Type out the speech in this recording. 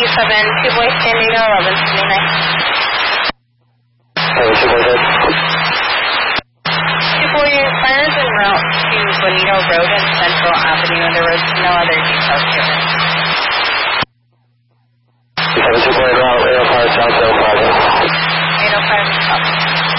2 Boys San Diego, 1179. 2 Boys Ed. 2 Boys, fire is en route to Bonito Road and Central Avenue. There was no other details given.